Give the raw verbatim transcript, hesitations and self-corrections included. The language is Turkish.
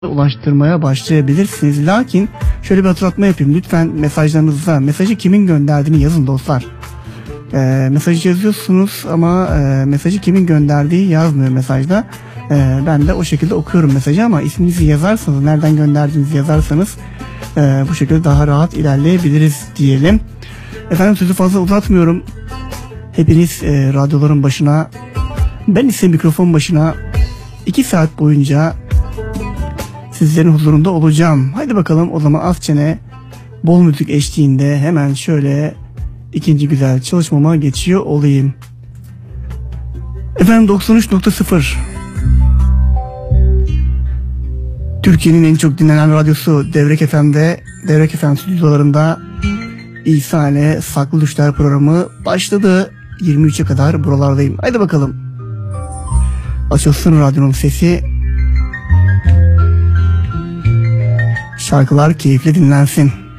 ulaştırmaya başlayabilirsiniz. Lakin şöyle bir hatırlatma yapayım. Lütfen mesajlarınızda mesajı kimin gönderdiğini yazın dostlar. E, mesajı yazıyorsunuz ama e, mesajı kimin gönderdiği yazmıyor mesajda. E, ben de o şekilde okuyorum mesajı ama isminizi yazarsanız, nereden gönderdiğinizi yazarsanız e, bu şekilde daha rahat ilerleyebiliriz diyelim. Efendim sözü fazla uzatmıyorum. Hepiniz e, radyoların başına, ben ise mikrofon başına iki saat boyunca sizlerin huzurunda olacağım. Haydi bakalım o zaman az çene bol müzik eşliğinde hemen şöyle ikinci güzel çalışmama geçiyor olayım. Efendim doksan üç nokta sıfır Türkiye'nin en çok dinlenen radyosu Devrek F M'de, Devrek F M stüdyolarında İsa ile Saklı Düşler programı başladı. yirmi üçe kadar buralardayım. Haydi bakalım. Açılsın radyonun sesi. Şarkılar keyifli dinlensin.